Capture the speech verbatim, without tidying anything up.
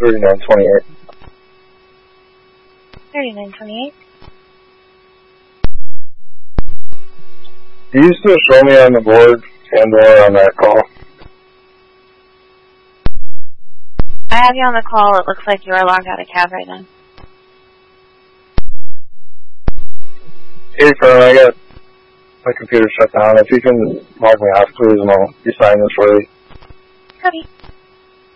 thirty-nine twenty-eight. thirty-nine twenty-eight. Can you still show me on the board and or on that call? I have you on the call. It looks like you are logged out of cab right now. Hey, Fern, I got my computer shut down. If you can log me off, please, and I'll be signing this for you. Copy.